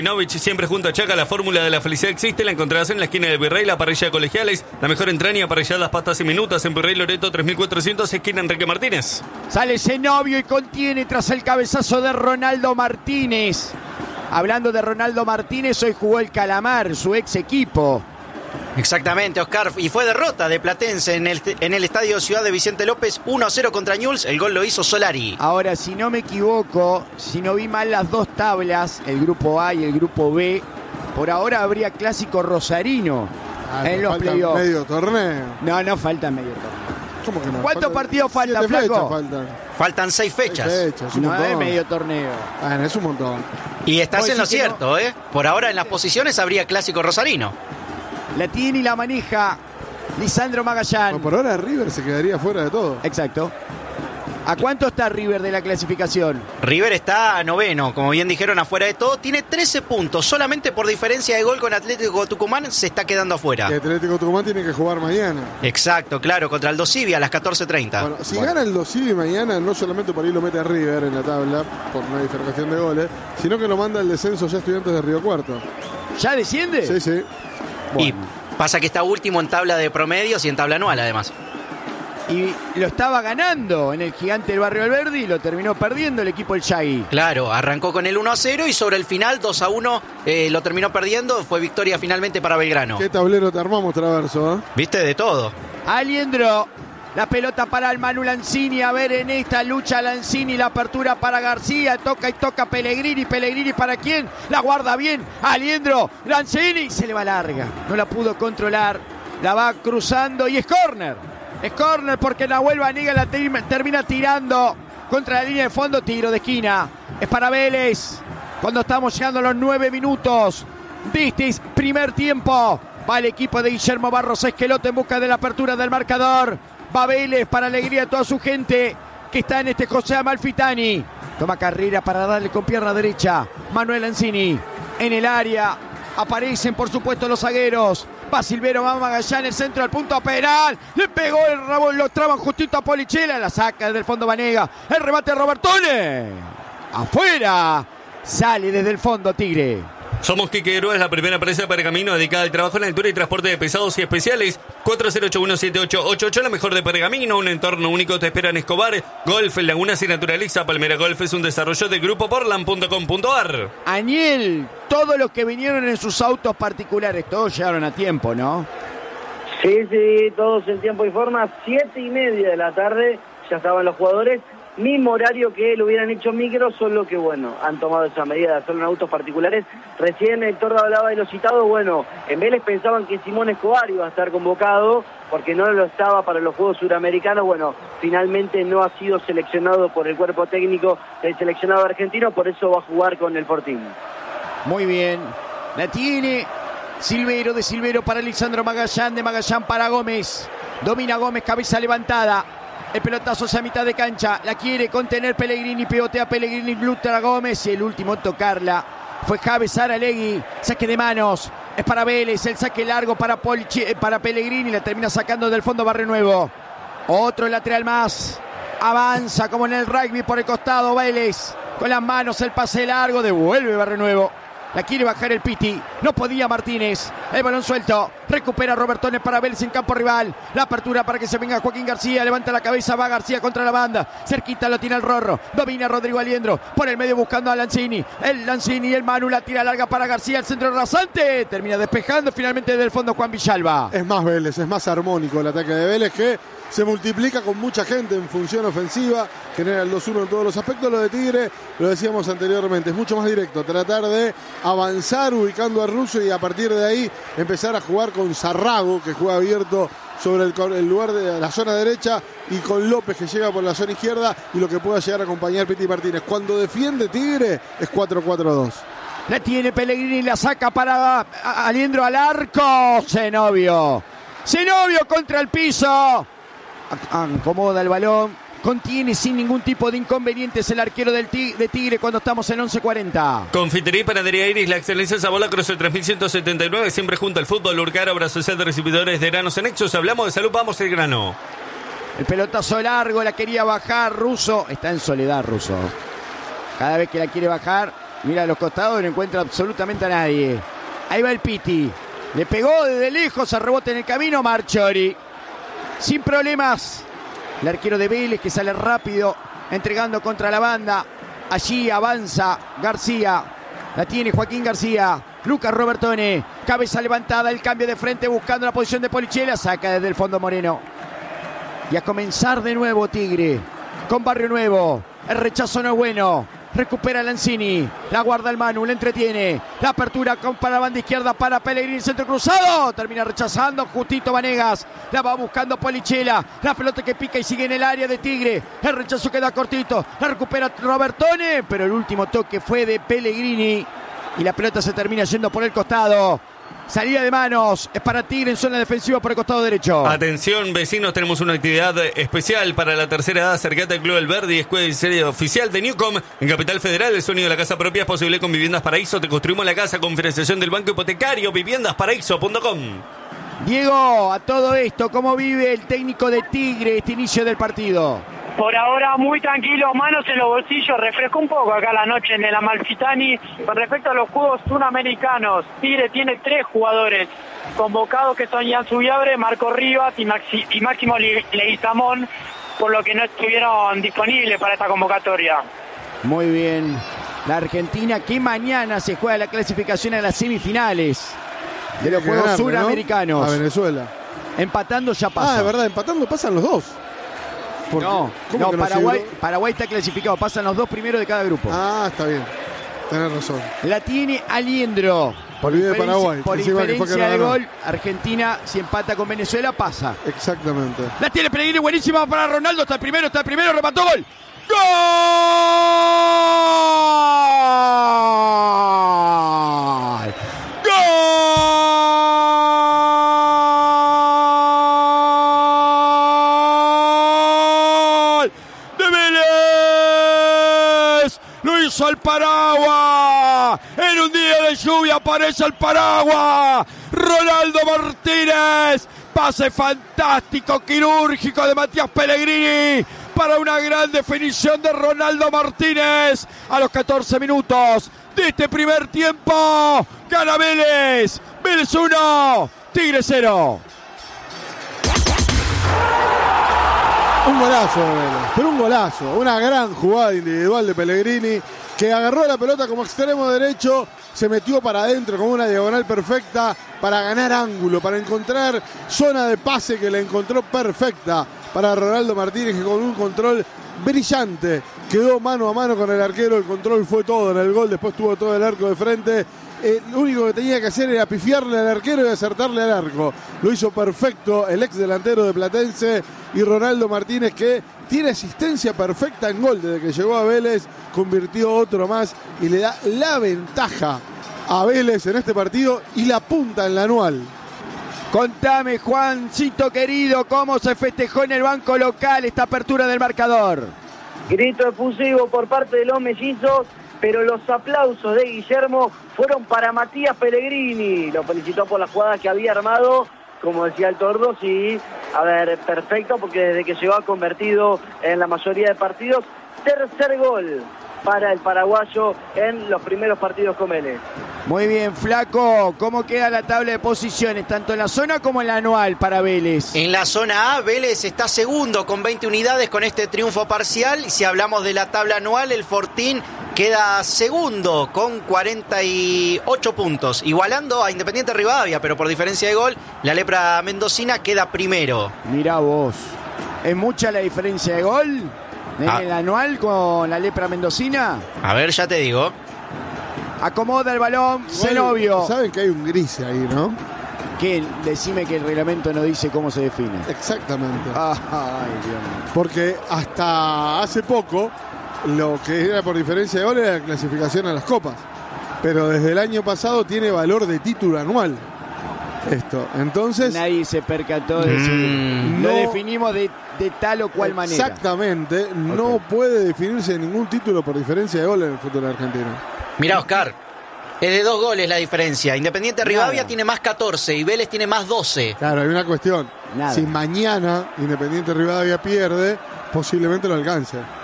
Novich, siempre junto a Chaca, la fórmula de la felicidad existe, la encontrarás en la esquina del Virrey, la parrilla de Colegiales, la mejor entraña, parrilladas, pastas y minutas en Virrey Loreto 3400, esquina Enrique Martínez. Sale Zenobio y contiene tras el cabezazo de Ronaldo Martínez. Hablando de Ronaldo Martínez, hoy jugó el Calamar, su ex equipo. Exactamente, Oscar, y fue derrota de Platense en el estadio Ciudad de Vicente López, 1-0 contra Newell's, el gol lo hizo Solari. Ahora, si no me equivoco, si no vi mal las dos tablas, el grupo A y el grupo B, por ahora habría clásico rosarino en los playoffs. ¿Medio torneo? No falta medio torneo. ¿Cómo que no? ¿Cuántos partidos faltan, Flaco? Faltan 6 fechas. No es medio torneo. Bueno, es un montón. Y estás Pues en lo sí que cierto, no. ¿eh? Por ahora en las posiciones habría clásico rosarino. La tiene y la maneja Lisandro Magallán. Bueno, por ahora River se quedaría fuera de todo. Exacto. ¿A cuánto está River de la clasificación? River está a noveno, como bien dijeron, afuera de todo. Tiene 13 puntos. Solamente por diferencia de gol con Atlético Tucumán se está quedando afuera. Que Atlético Tucumán tiene que jugar mañana. Exacto, claro, contra el Dosivi a las 14:30. Bueno, si gana el Dosivi mañana, no solamente por ahí lo mete a River en la tabla, por una diferenciación de goles, sino que lo manda al descenso ya Estudiantes de Río Cuarto. ¿Ya desciende? Sí, sí. Y pasa que está último en tabla de promedios y en tabla anual, además. Y lo estaba ganando en el Gigante del Barrio Alberdi y lo terminó perdiendo el equipo del Yagui. Claro, arrancó con el 1-0 y sobre el final 2-1 lo terminó perdiendo. Fue victoria finalmente para Belgrano. ¿Qué tablero te armamos, Traverso? Viste de todo. Aliendro, la pelota para el Manu Lanzini. A ver, en esta lucha Lanzini, la apertura para García. Toca y toca Pellegrini. Pellegrini para quién. La guarda bien. Aliendro, Lanzini. Se le va larga. No la pudo controlar. La va cruzando y es córner. Es córner porque Nahuel Banega la termina tirando contra la línea de fondo. Tiro de esquina. Es para Vélez. Cuando estamos llegando a los 9 minutos de este primer tiempo. Va el equipo de Guillermo Barros Esqueloto en busca de la apertura del marcador. Va Vélez para alegría de toda su gente que está en este José Amalfitani. Toma carrera para darle con pierna derecha. Manuel Lanzini en el área. Aparecen por supuesto los zagueros. Va Silvero, va Magallán, el centro del punto penal. Le pegó el rabo, lo traban justito a Polichela. La saca desde el fondo Banega. El remate de Robertone. Afuera. Sale desde el fondo Tigre. Somos Quique Héroe, es la primera empresa de Pergamino dedicada al trabajo en altura y transporte de pesados y especiales. 40817888, la mejor de Pergamino, un entorno único te espera en Escobar. Golf, Lagunas y Naturaliza. Palmera Golf es un desarrollo de grupoportland.com.ar. Aniel, todos los que vinieron en sus autos particulares, todos llegaron a tiempo, ¿no? Sí, todos en tiempo y forma. 7:30 de la tarde ya estaban los jugadores. Mismo horario que lo hubieran hecho micro, solo que bueno, han tomado esa medida de hacerlo en autos particulares. Recién Héctor hablaba de los citados, bueno, en Vélez pensaban que Simón Escobar iba a estar convocado porque no lo estaba para los Juegos Suramericanos. Bueno, finalmente no ha sido seleccionado por el cuerpo técnico del seleccionado argentino, por eso va a jugar con el Fortín. Muy bien, la tiene Silvero, de Silvero para Lisandro Magallán, de Magallán para Gómez. Domina Gómez, cabeza levantada. El pelotazo hacia mitad de cancha. La quiere contener Pellegrini. Pivotea Pellegrini. Glutra Gómez. Y el último en tocarla fue Javes Aralegui. Saque de manos. Es para Vélez. El saque largo para Pellegrini. La termina sacando del fondo Barrio Nuevo. Otro lateral más. Avanza como en el rugby por el costado Vélez. Con las manos el pase largo. Devuelve Barrio Nuevo. La quiere bajar el Piti. No podía Martínez. El balón suelto. Recupera Robertone para Vélez en campo rival. La apertura para que se venga Joaquín García. Levanta la cabeza. Va García contra la banda. Cerquita lo tiene el Rorro. Domina Rodrigo Aliendro. Por el medio buscando a Lanzini. El Lanzini y el Manu. La tira larga para García. El centro rasante. Termina despejando finalmente del fondo Juan Villalba. Es más Vélez, es más armónico el ataque de Vélez, que se multiplica con mucha gente en función ofensiva, genera el 2-1 en todos los aspectos. Lo de Tigre, lo decíamos anteriormente, es mucho más directo, tratar de avanzar ubicando a Russo y a partir de ahí empezar a jugar con Sarrago, que juega abierto sobre el lugar de la zona derecha, y con López, que llega por la zona izquierda, y lo que pueda llegar a acompañar Piti Martínez. Cuando defiende Tigre es 4-4-2. La tiene Pellegrini, la saca para Aliendro al arco. Zenobio contra el piso. Acomoda el balón. Contiene sin ningún tipo de inconvenientes el arquero de Tigre cuando estamos en 11:40. Confitería y Panadería Iris, la excelencia en sabor, Cruz el 3179, siempre junto al fútbol. Urcar, obra social de recibidores de granos en Nexus. Hablamos de salud, vamos el grano. El pelotazo largo, la quería bajar Russo. Está en soledad Russo. Cada vez que la quiere bajar, Mira a los costados, no encuentra absolutamente a nadie. Ahí va el Piti. Le pegó desde lejos, a rebote en el camino, Marchiori. Sin problemas. El arquero de Vélez que sale rápido, entregando contra la banda. Allí avanza García. La tiene Joaquín García. Lucas Robertone. Cabeza levantada, el cambio de frente buscando la posición de Polichela. Saca desde el fondo Moreno. Y a comenzar de nuevo Tigre. Con Barrio Nuevo. El rechazo no es bueno. Recupera Lanzini. La guarda el Manu. Le entretiene. La apertura para la banda izquierda para Pellegrini. Centro cruzado. Termina rechazando Justito Vanegas. La va buscando Polichela. La pelota que pica y sigue en el área de Tigre. El rechazo queda cortito. La recupera Robertone. Pero el último toque fue de Pellegrini. Y la pelota se termina yendo por el costado. Salida de manos, es para Tigre en zona defensiva por el costado derecho. Atención vecinos, tenemos una actividad especial para la tercera edad. Acercate al Club del Verde y escuela y serie oficial de Newcom en Capital Federal. El sonido de la casa propia es posible con Viviendas Paraíso. Te construimos la casa con financiación del Banco Hipotecario. Viviendasparaíso.com. Diego, a todo esto, ¿cómo vive el técnico de Tigre este inicio del partido? Por ahora muy tranquilo, manos en los bolsillos, refrescó un poco acá la noche en el Amalfitani. Con respecto a los juegos sudamericanos, Tigre tiene 3 jugadores convocados que son Jan Subiabre, Marco Rivas y Máximo Leguizamón, por lo que no estuvieron disponibles para esta convocatoria. Muy bien. La Argentina que mañana se juega la clasificación a las semifinales de los Juegos Suramericanos. ¿No? A Venezuela. Empatando ya pasa. Ah, es verdad, empatando pasan los dos. No, Paraguay está clasificado, pasan los 2 primeros de cada grupo. Ah, está bien, tenés razón. La tiene Aliendro. Por diferencia de gol, Argentina, si empata con Venezuela, pasa. Exactamente. La tiene Pellegrini, buenísima para Ronaldo, está el primero, remató, gol. ¡Gol! El paraguas, en un día de lluvia aparece el paraguas, Ronaldo Martínez, pase fantástico, quirúrgico de Matías Pellegrini para una gran definición de Ronaldo Martínez a los 14 minutos de este primer tiempo. Gana Vélez, Vélez 1, Tigre 0. Un golazo de Vélez, pero un golazo, una gran jugada individual de Pellegrini, que agarró la pelota como extremo derecho, se metió para adentro con una diagonal perfecta para ganar ángulo, para encontrar zona de pase que la encontró perfecta para Ronaldo Martínez, que con un control brillante quedó mano a mano con el arquero. El control fue todo en el gol, después tuvo todo el arco de frente. Lo único que tenía que hacer era pifiarle al arquero y acertarle al arco. Lo hizo perfecto el ex delantero de Platense, y Ronaldo Martínez, que tiene asistencia perfecta en gol desde que llegó a Vélez, convirtió otro más y le da la ventaja a Vélez en este partido y la punta en la anual. Contame, Juancito querido, cómo se festejó en el banco local esta apertura del marcador. Grito efusivo por parte de los mellizos, pero los aplausos de Guillermo fueron para Matías Pellegrini. Lo felicitó por la jugada que había armado, como decía el Tordo, sí, a ver, perfecto, porque desde que llegó ha convertido en la mayoría de partidos. Tercer gol para el paraguayo en los primeros partidos con Vélez. Muy bien, Flaco, ¿cómo queda la tabla de posiciones, tanto en la zona como en la anual para Vélez? En la zona A, Vélez está segundo con 20 unidades con este triunfo parcial. Y si hablamos de la tabla anual, el Fortín queda segundo con 48 puntos, igualando a Independiente Rivadavia, pero por diferencia de gol, la Lepra Mendocina queda primero. Mirá vos, ¿es mucha la diferencia de gol en el anual con la Lepra Mendocina? A ver, ya te digo. Acomoda el balón, Zenobio. Saben que hay un gris ahí, ¿no? ¿Qué? Decime que el reglamento no dice cómo se define. Exactamente. Ay, Dios mío. Porque hasta hace poco lo que era por diferencia de gol era la clasificación a las copas. Pero desde el año pasado tiene valor de título anual. Esto. Entonces. Nadie se percató de eso. Lo definimos de tal o cual manera. Exactamente. No puede definirse ningún título por diferencia de gol en el fútbol argentino. Mirá, Oscar, es de 2 goles la diferencia. Independiente Rivadavia tiene más 14 y Vélez tiene más 12. Claro, hay una cuestión. Nada. Si mañana Independiente Rivadavia pierde, posiblemente lo alcance.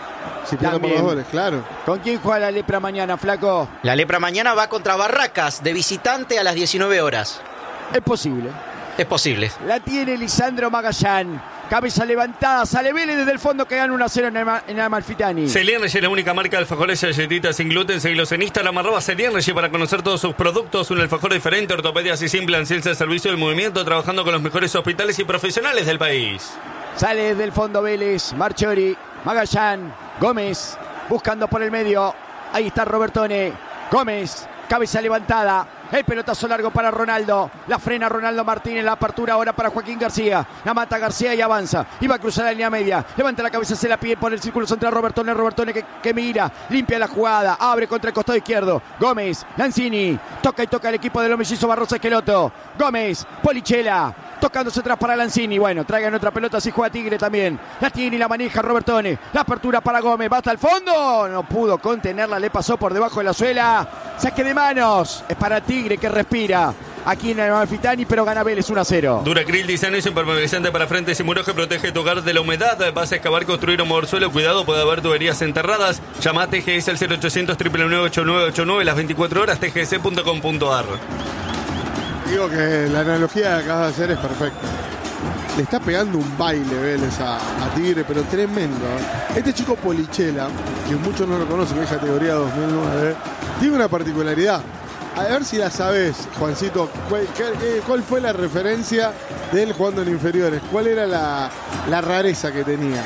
Si pierde por También. 2 goles, claro. ¿Con quién juega la Lepra mañana, flaco? La Lepra mañana va contra Barracas, de visitante a las 19 horas. Es posible. Es posible. La tiene Lisandro Magallán. Cabeza levantada, sale Vélez desde el fondo que gana 1-0 en Amalfitani. Celien Reyes, la única marca de alfajores y galletitas sin gluten. Seguilos en Instagram, @Celien Reyes, para conocer todos sus productos. Un alfajor diferente, ortopedias y simple, ciencia de servicio del movimiento, trabajando con los mejores hospitales y profesionales del país. Sale desde el fondo Vélez, Marchiori, Magallán, Gómez, buscando por el medio. Ahí está Robertone, Gómez, cabeza levantada. El pelotazo largo para Ronaldo. La frena Ronaldo Martínez. La apertura ahora para Joaquín García. La mata García y avanza. Y va a cruzar la línea media. Levanta la cabeza, se la pide por el círculo central. Robertone. Robertone que mira. Limpia la jugada. Abre contra el costado izquierdo. Gómez. Lanzini. Toca y toca el equipo de los mellizos Barroso Esqueloto. Gómez. Polichela. Tocándose atrás para Lanzini. Bueno, traigan otra pelota si juega Tigre también. La tiene y la maneja Robertone. La apertura para Gómez. Va hasta el fondo. No pudo contenerla. Le pasó por debajo de la suela. Saque de manos. Es para Tigre que respira. Aquí en el Amalfitani, pero gana Vélez 1-0. Duracril Diseño es impermeabilizante para frentes y muros que protege tu hogar de la humedad. Vas a excavar, construir o mover suelo. Cuidado, puede haber tuberías enterradas. Llama a TGS al 0800 999 las 24 horas, tgs.com.ar. Digo que la analogía que acabas de hacer es perfecta. Le está pegando un baile Vélez a Tigre, pero tremendo. Este chico Polichela, que muchos no lo conocen, que es categoría 2009, tiene una particularidad. A ver si la sabes, Juancito. ¿Cuál fue la referencia de él jugando en inferiores? ¿Cuál era la rareza que tenía?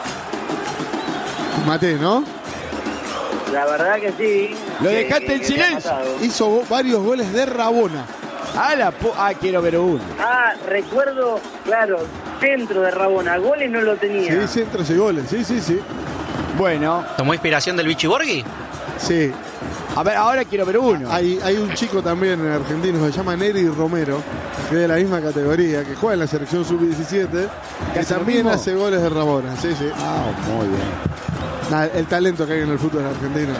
Maté, ¿no? La verdad que sí. Lo dejaste en silencio. Hizo varios goles de Rabona. Quiero ver uno. Recuerdo, claro, centro de Rabona. Goles no lo tenía. Sí, centros y goles. Sí. Bueno, ¿Tomó inspiración del Vichy Borghi? Sí. a ver, ahora quiero ver uno. Hay un chico también en argentino, se llama Neri Romero, que es de la misma categoría, que juega en la selección sub-17, que ¿Hace lo también mismo? hace goles de Rabona. Sí. Muy bien. El talento que hay en el fútbol argentino.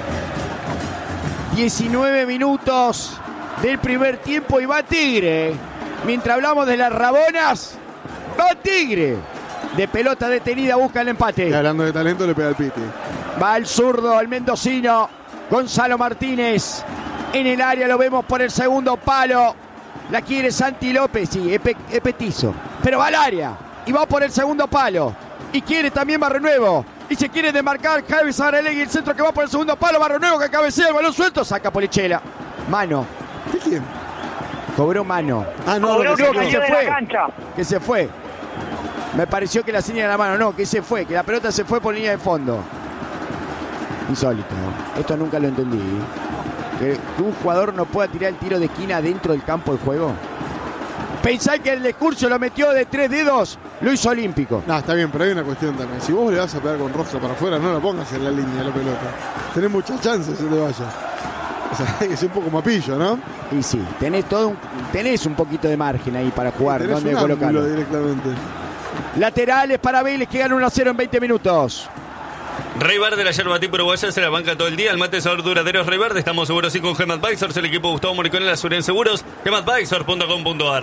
19 minutos del primer tiempo y va Tigre. Mientras hablamos de las Rabonas, va Tigre. De pelota detenida busca el Y empate. hablando de talento, le pega al Piti. Va el zurdo, el mendocino, Gonzalo Martínez. En el área lo vemos por el segundo palo. La quiere Santi López, sí, es petizo. Pero va al área y va por el segundo palo. Y quiere también Barrio Nuevo. Y se quiere demarcar Javi Saralegui, el centro que va por el segundo palo. Barrio Nuevo que cabecea el balón suelto, saca Polichela. Mano. ¿De quién? Cobró mano. Cobró que que se salió de fue. la cancha. Que se fue. Me pareció que la señal de la mano. No, que se fue. Que la pelota se fue por línea de fondo. Insólito. Esto nunca lo entendí. Que un jugador no pueda tirar el tiro de esquina dentro del campo de juego. Pensáis que el discurso lo metió de 3 dedos. Lo hizo olímpico. No, está bien, pero hay una cuestión también. Si vos le vas a pegar con rosca para afuera, no la pongas en la línea la pelota. Tenés muchas chances de que te vaya. O sea, hay que ser un poco mapillo, ¿no? Y sí, tenés un poquito de margen ahí para jugar. Tenés ¿Dónde un ángulo colocarlo? directamente. Laterales para Vélez que gana 1-0 en 20 minutos. Rey Verde, la yerba tipo uruguaya, se la banca todo el día. El mate sabor duradero es Rey Verde. Estamos seguros y con Gem Advisors, el equipo Gustavo Moricón en la Seguridad en Seguros. gemadvisors.com.ar.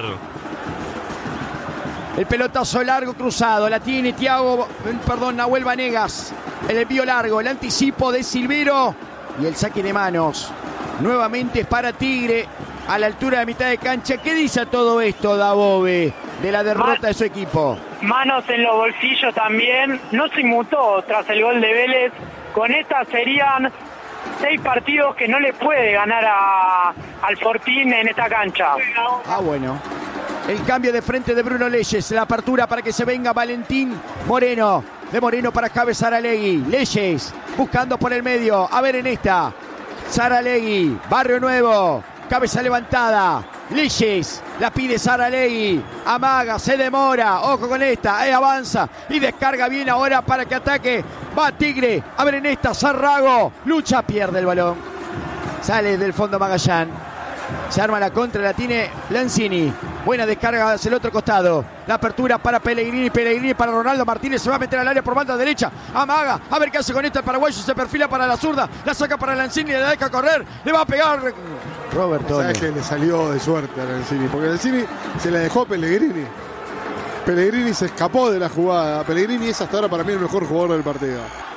El pelotazo largo cruzado. La tiene Nahuel Vanegas. El envío largo. El anticipo de Silvero. Y el saque de manos. Nuevamente es para Tigre. A la altura de mitad de cancha. ¿Qué dice a todo esto, Dabove? De la derrota de su equipo. Manos en los bolsillos también. No se inmutó tras el gol de Vélez. Con esta serían 6 partidos que no le puede ganar al Fortín en esta cancha. Bueno. El cambio de frente de Bruno Leyes. La apertura para que se venga Valentín Moreno. De Moreno para Javi Saralegui. Leyes buscando por el medio. A ver en esta. Saralegui. Barrio Nuevo. Cabeza levantada. Leyes. La pide Saralegui. Amaga. Se demora. Ojo con esta. Avanza. Y descarga bien ahora para que ataque. Va Tigre. A ver en esta. Zarrago. Lucha. Pierde el balón. Sale del fondo Magallán. Se arma la contra. La tiene Lanzini. Buena descarga hacia el otro costado. La apertura para Pellegrini. Pellegrini para Ronaldo Martínez. Se va a meter al área por banda derecha. Amaga. A ver qué hace con esta el paraguayo. Se perfila para la zurda. La saca para Lanzini. Le deja correr. Le va a pegar Roberto. ¿Sabes que le salió de suerte a Lanzini? Porque Lanzini se la dejó a Pellegrini. Pellegrini se escapó de la jugada. Pellegrini es hasta ahora para mí el mejor jugador del partido.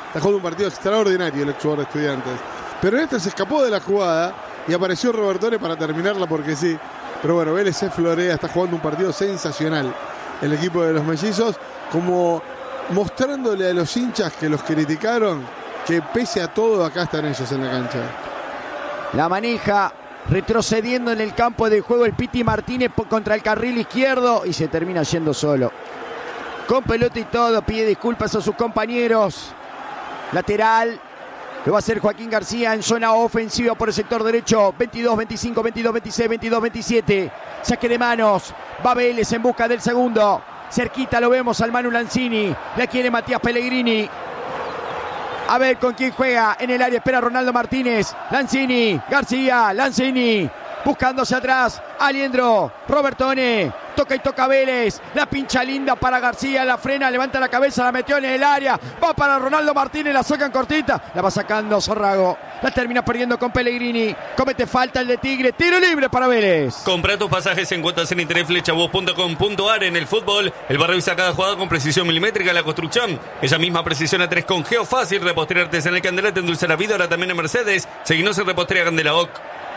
Está jugando un partido extraordinario el ex jugador de Estudiantes. Pero en este se escapó de la jugada y apareció Robertone para terminarla porque sí. Pero bueno, Vélez se florea, está jugando un partido sensacional. El equipo de los mellizos, como mostrándole a los hinchas que los criticaron que pese a todo acá están ellos en la cancha. La maneja retrocediendo en el campo de juego el Piti Martínez contra el carril izquierdo y se termina yendo solo. Con pelota y todo, pide disculpas a sus compañeros. Lateral, lo va a hacer Joaquín García en zona ofensiva por el sector derecho. 22-25, 22-26, 22-27. Saque de manos, va Vélez en busca del segundo. Cerquita lo vemos al Manu Lanzini, la quiere Matías Pellegrini. A ver con quién juega en el área, espera Ronaldo Martínez. Lanzini, García, Lanzini, buscándose atrás, Aliendro, Robertone, toca y toca Vélez, la pincha linda para García, la frena, levanta la cabeza, la metió en el área, va para Ronaldo Martínez, la sacan cortita, la va sacando Zorrago, la termina perdiendo con Pellegrini, comete falta el de Tigre, tiro libre para Vélez. Compra tus pasajes en cuotas en interés flechabús.com.ar. En el fútbol, el bar revisa cada jugada con precisión milimétrica. La construcción, esa misma precisión a 3 con Geofácil. Repostería artesanal Candela te endulza la vida, ahora también en Mercedes. Seguinos en Repostería Candela OC.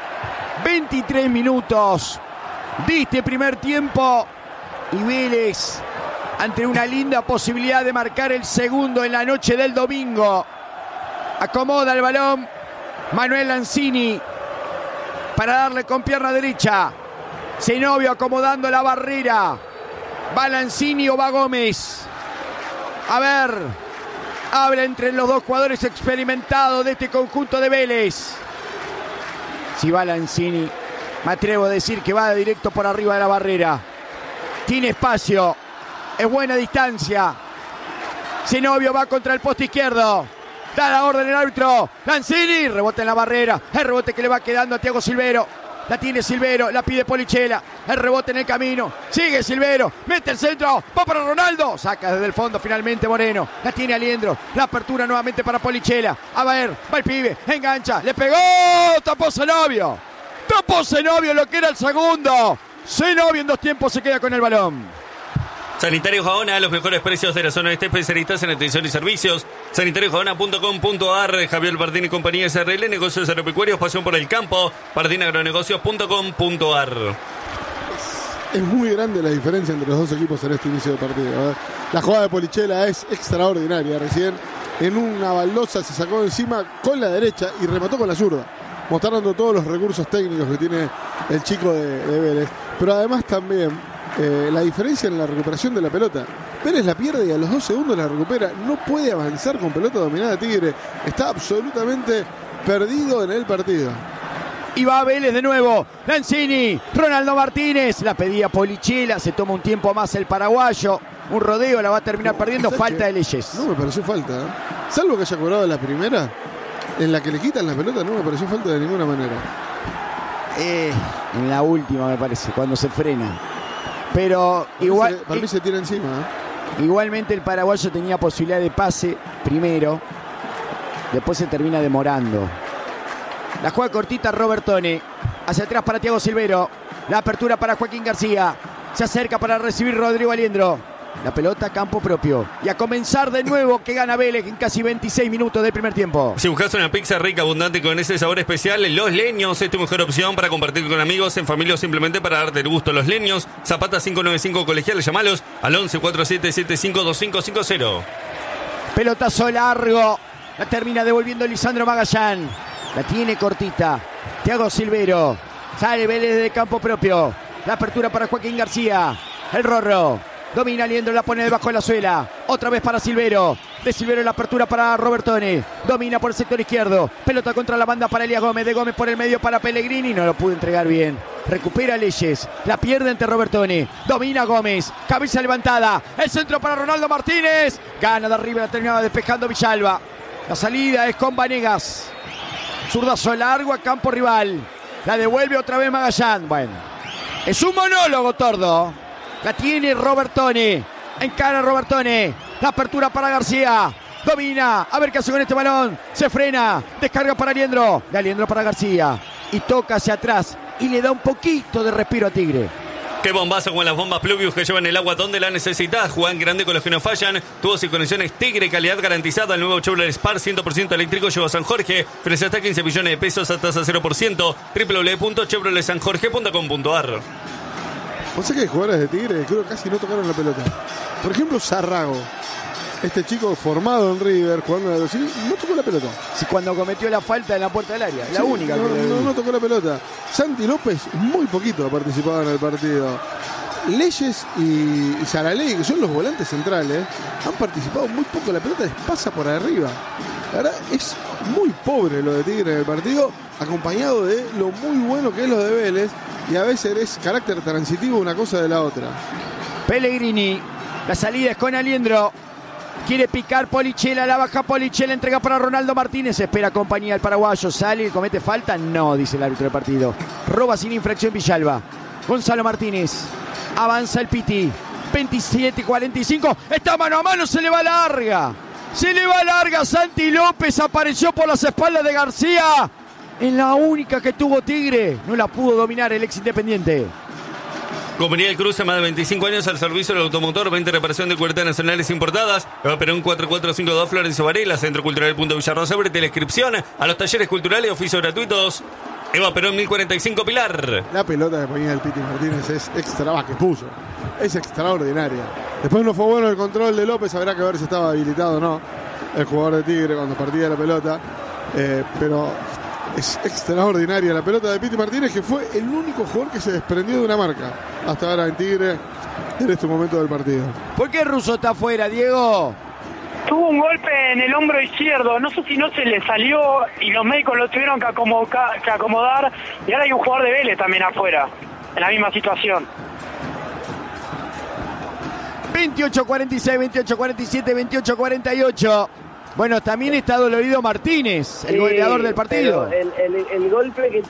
23 minutos de este primer tiempo y Vélez ante una linda posibilidad de marcar el segundo en la noche del domingo. Acomoda el balón Manuel Lanzini para darle con pierna derecha. Zenobio acomodando la barrera. ¿Va Lanzini o va Gómez? A ver, habla entre los dos jugadores experimentados de este conjunto de Vélez. Si va Lanzini, me atrevo a decir que va directo por arriba de la barrera. Tiene espacio, es buena distancia. Zenobio va contra el poste izquierdo. Da la orden el árbitro. Lanzini, rebote en la barrera. El rebote que le va quedando a Thiago Silvero. La tiene Silvero, la pide Polichela. El rebote en el camino. Sigue Silvero, mete el centro. Va para Ronaldo. Saca desde el fondo finalmente Moreno. La tiene Aliendro. La apertura nuevamente para Polichela. A ver, va el pibe. Engancha. Le pegó. Tapó Zenobio. Tapó Zenobio lo que era el segundo. Zenobio en 2 tiempos se queda con el balón. Sanitario Jaona, los mejores precios de la zona este, especialistas en atención y servicios. Sanitariojaona.com.ar. Javier Bardín y compañía SRL, negocios agropecuarios, pasión por el campo. Bardinagronegocios.com.ar. Es muy grande la diferencia entre los dos equipos en este inicio de partido. La jugada de Polichela es extraordinaria. Recién en una baldosa se sacó encima con la derecha y remató con la zurda, mostrando todos los recursos técnicos que tiene el chico de Vélez. Pero además también la diferencia en la recuperación de la pelota. Vélez la pierde y a los 2 segundos la recupera. No puede avanzar con pelota dominada Tigre. Está absolutamente perdido en el partido. Y va Vélez de nuevo. Lanzini, Ronaldo Martínez. La pedía Polichela. Se toma un tiempo más el paraguayo. Un rodeo, la va a terminar perdiendo. Falta de Leyes. No me pareció falta, ¿eh? Salvo que haya cobrado la primera, en la que le quitan la pelota, no me pareció falta de ninguna manera. En la última me parece, cuando se frena. Pero para mí se tira encima, ¿eh? Igualmente el paraguayo tenía posibilidad de pase primero. Después se termina demorando. La juega cortita Robertone. Hacia atrás para Thiago Silvero. La apertura para Joaquín García. Se acerca para recibir Rodrigo Aliendro. La pelota a campo propio. Y a comenzar de nuevo que gana Vélez en casi 26 minutos del primer tiempo. Si buscas una pizza rica, abundante con ese sabor especial, Los Leños es tu mejor opción para compartir con amigos, en familia o simplemente para darte el gusto. Los Leños, Zapata 595 Colegiales, llamalos al 11-4775-2550. Pelotazo largo. La termina devolviendo Lisandro Magallán. La tiene cortita Thiago Silvero. Sale Vélez de campo propio. La apertura para Joaquín García. El Rorro. Domina Aliendro, la pone debajo de la suela. Otra vez para Silvero. De Silvero la apertura para Robertone. Domina por el sector izquierdo. Pelota contra la banda para Elías Gómez. De Gómez por el medio para Pellegrini. No lo pudo entregar bien. Recupera Leyes. La pierde ante Robertone. Domina Gómez. Cabeza levantada. El centro para Ronaldo Martínez. Gana de arriba. La terminaba despejando Villalba. La salida es con Vanegas. Zurdazo largo a campo rival. La devuelve otra vez Magallán. Bueno, es un monólogo, Tordo. La tiene Robertone. Encara Robertone. La apertura para García. Domina. A ver qué hace con este balón. Se frena. Descarga para Aliendro. De Aliendro para García. Y toca hacia atrás. Y le da un poquito de respiro a Tigre. Qué bombazo con las bombas Pluvius que llevan el agua donde la necesitas. Juegan grande con los que no fallan. Tubos y conexiones Tigre, calidad garantizada. El nuevo Chevrolet Spark 100% eléctrico lleva a San Jorge. Ofrece hasta 15 millones de pesos a tasa 0%. www.chevroletsanjorge.com.ar. ¿Vos sabés que hay jugadores de Tigre que creo que casi no tocaron la pelota? Por ejemplo, Zarrago. Este chico formado en River, jugando de Brasil, no tocó la pelota. Sí, cuando cometió la falta en la puerta del área. La Sí, única no, que no tocó la pelota. Santi López muy poquito ha participado en el partido. Leyes y Saraley, que son los volantes centrales, han participado muy poco. La pelota les pasa por arriba. La verdad es muy pobre lo de Tigre en el partido, acompañado de lo muy bueno que es lo de Vélez, y a veces es carácter transitivo una cosa de la otra. Pellegrini, la salida es con Aliendro. Quiere picar Polichela, la baja Polichela, entrega para Ronaldo Martínez, espera compañía el paraguayo, sale, comete falta, no, dice el árbitro del partido. Roba sin infracción Villalba. Gonzalo Martínez, avanza el Piti, 27-45, está mano a mano, se le va larga. Se le va larga, Santi López apareció por las espaldas de García. En la única que tuvo Tigre, no la pudo dominar el ex Independiente. Compañía del Cruce, más de 25 años al servicio del automotor, 20 reparación de cubiertas nacionales importadas. Eva Perón 4452 Florencio Varela, Centro Cultural Punto Villarrosa, abre inscripción a los talleres culturales y oficios gratuitos. Eva Perón 1045 Pilar. La pelota que ponía el Piti Martínez es extra, que puso. Es extraordinaria. Después no fue bueno el control de López, habrá que ver si estaba habilitado o no el jugador de Tigre cuando partía la pelota. Pero es extraordinaria la pelota de Piti Martínez, que fue el único jugador que se desprendió de una marca hasta ahora en Tigre en este momento del partido. ¿Por qué Russo está afuera, Diego? Tuvo un golpe en el hombro izquierdo, no sé si no se le salió y los médicos lo tuvieron que acomodar, y ahora hay un jugador de Vélez también afuera, en la misma situación. 28-46, 28-47, 28-48. Bueno, también está dolorido Martínez, el goleador del partido. El golpe que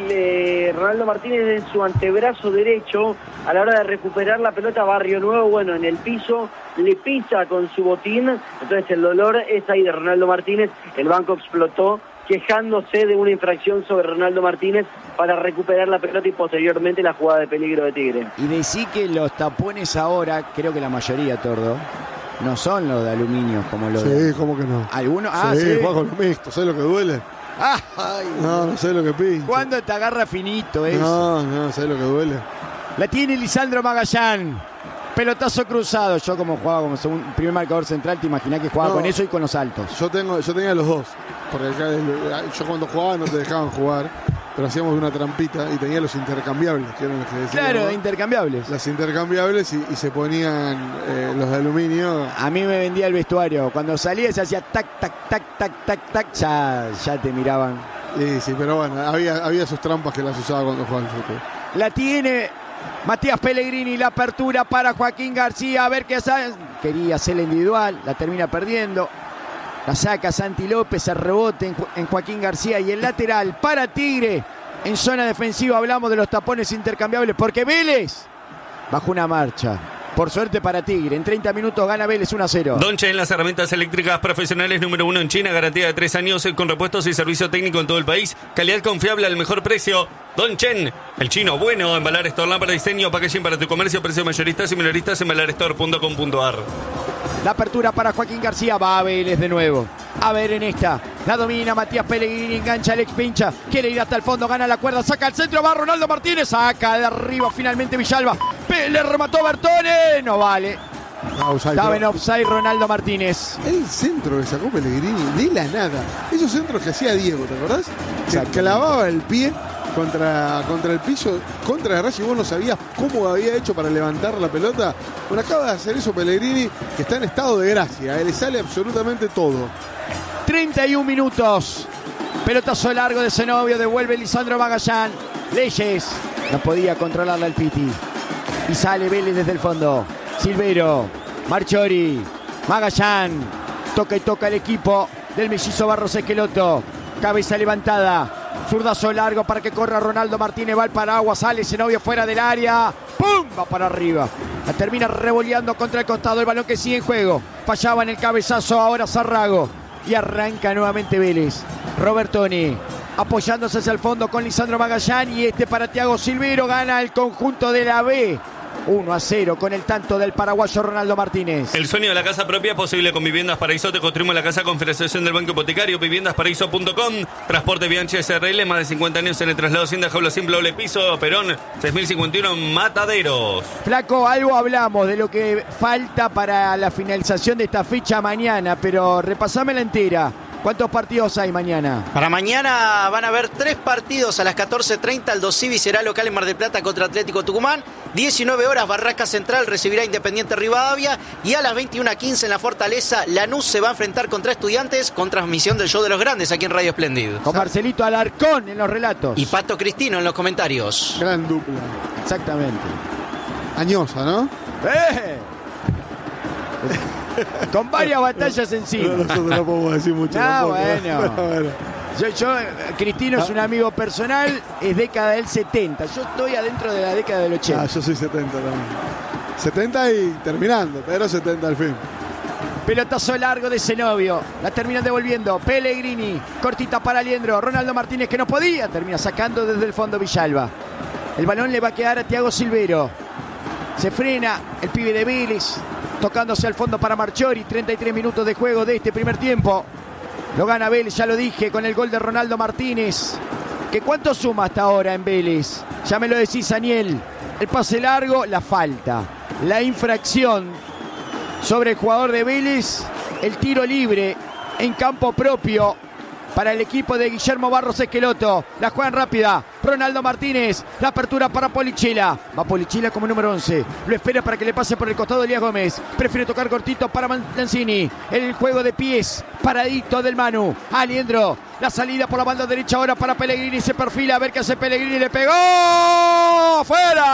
tiene Ronaldo Martínez en su antebrazo derecho, a la hora de recuperar la pelota, Barrio Nuevo, bueno, en el piso, le pisa con su botín, entonces el dolor es ahí de Ronaldo Martínez. El banco explotó quejándose de una infracción sobre Ronaldo Martínez para recuperar la pelota y posteriormente la jugada de peligro de Tigre. Y decí que los tapones ahora, creo que la mayoría, Tordo, no son los de aluminio como los de... Sí, ¿cómo que no? ¿Algunos? Sí, juega con los mixtos, ¿sabes lo que duele? Ay, No sé lo que pinta. ¿cuándo te agarra finito eso? No, ¿sabes lo que duele? La tiene Lisandro Magallán. Pelotazo cruzado. Yo como jugaba como primer marcador central, te imaginás que jugaba con eso y con los altos. Yo tenía los dos. Porque acá yo cuando jugaba no te dejaban jugar, pero hacíamos una trampita y tenía los intercambiables, que eran los que decían. Claro, ¿no? Intercambiables. Las intercambiables y se ponían los de aluminio. A mí me vendía el vestuario. Cuando salía se hacía tac, tac, tac, tac, tac, tac. Ya te miraban. Sí, pero bueno, había sus trampas que las usaba cuando jugaba al fútbol. La tiene Matías Pellegrini, la apertura para Joaquín García. A ver qué hace. Quería hacerla individual, la termina perdiendo. La saca Santi López, el rebote en Joaquín García y el lateral para Tigre. En zona defensiva hablamos de los tapones intercambiables porque Vélez bajó una marcha. Por suerte para Tigre, en 30 minutos gana Vélez 1-0. Donchen, las herramientas eléctricas profesionales número 1 en China, garantía de 3 años con repuestos y servicio técnico en todo el país, calidad confiable al mejor precio. Donchen, el chino bueno, Embalar Store, lámpara, diseño, packaging para tu comercio, precios mayoristas y minoristas, embalarstore.com.ar. La apertura para Joaquín García, va a Vélez de nuevo. A ver en esta, la domina Matías Pellegrini, engancha Alex Pincha, quiere ir hasta el fondo, gana la cuerda, saca al centro, va Ronaldo Martínez, saca de arriba finalmente Villalba, le remató Bertone, no vale. Estaba en offside Ronaldo Martínez. El centro que sacó Pellegrini de la nada. Esos centros que hacía Diego, ¿te acordás? Que clavaba el pie contra el piso, contra la raya, y vos no sabías cómo había hecho para levantar la pelota. Bueno, acaba de hacer eso Pellegrini, que está en estado de gracia, le sale absolutamente todo. 31 minutos. Pelotazo largo de Zenobio, devuelve Lisandro Magallán. Leyes, no podía controlarla el Piti. Y sale Vélez desde el fondo. Silvero, Marchiori, Magallán. Toca y toca el equipo del mellizo Barros Esqueloto. Cabeza levantada. Zurdazo largo para que corra Ronaldo Martínez. Va al paraguas, sale Zenobio fuera del área. ¡Pum! Va para arriba. La termina revoleando contra el costado. El balón que sigue en juego. Fallaba en el cabezazo ahora Zarrago. Y arranca nuevamente Vélez. Robertoni. apoyándose hacia el fondo con Lisandro Magallán y para Thiago Silvero. Gana el conjunto de la B 1-0 con el tanto del paraguayo Ronaldo Martínez. El sueño de la casa propia posible con Viviendas Paraíso. Te construimos la casa con financiación del Banco Hipotecario. Viviendasparaíso.com. Transporte Bianchi SRL. Más de 50 años en el traslado Hacienda Jaula Simple Doble Piso. Perón 6051 Mataderos. Flaco, algo hablamos de lo que falta para la finalización de esta fecha mañana, pero repasámela entera. ¿Cuántos partidos hay mañana? Para mañana van a haber 3 partidos a las 14:30. Aldo Civi será local en Mar del Plata contra Atlético Tucumán. 19 horas Barraca Central recibirá Independiente Rivadavia. Y a las 21:15 en la Fortaleza, Lanús se va a enfrentar contra Estudiantes con transmisión del Show de los Grandes aquí en Radio Espléndido. Con Marcelito Alarcón en los relatos. Y Pato Cristino en los comentarios. Gran dupla. Exactamente. Añosa, ¿no? Con varias batallas encima. Nosotros no podemos decir mucho. Bueno. Yo, Cristino es un amigo personal, es década del 70. Yo estoy adentro de la década del 80. Yo soy 70 también. 70 y terminando, pero 70 al fin. Pelotazo largo de Zenobio. La terminan devolviendo. Pellegrini. Cortita para Aliendro. Ronaldo Martínez que no podía. Termina sacando desde el fondo Villalba. El balón le va a quedar a Thiago Silvero. Se frena el pibe de Vélez. Tocándose al fondo para Marchiori. 33 minutos de juego de este primer tiempo. Lo gana Vélez, ya lo dije, con el gol de Ronaldo Martínez. ¿Que cuánto suma hasta ahora en Vélez? Ya me lo decís, Daniel. El pase largo, la falta. La infracción sobre el jugador de Vélez. El tiro libre en campo propio para el equipo de Guillermo Barros Esqueloto. La juegan rápida. Ronaldo Martínez. La apertura para Polichela. Va Polichela como número 11. Lo espera para que le pase por el costado Elías Gómez. Prefiere tocar cortito para Lanzini. El juego de pies. Paradito del Manu. Aliendro. La salida por la banda derecha ahora para Pellegrini. Se perfila a ver qué hace Pellegrini. Le pegó.